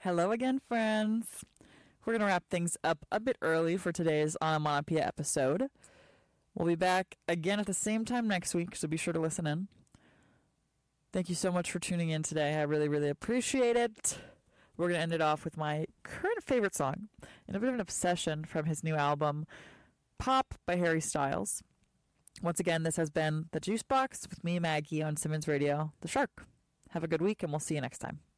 Hello again, friends. We're going to wrap things up a bit early for today's Onomatopoeia episode. We'll be back again at the same time next week, so be sure to listen in. Thank you so much for tuning in today. I really, really appreciate it. We're going to end it off with my current favorite song and a bit of an obsession from his new album, Pop by Harry Styles. Once again, this has been The Juice Box with me, Maggie, on Simmons Radio, The Shark. Have a good week, and we'll see you next time.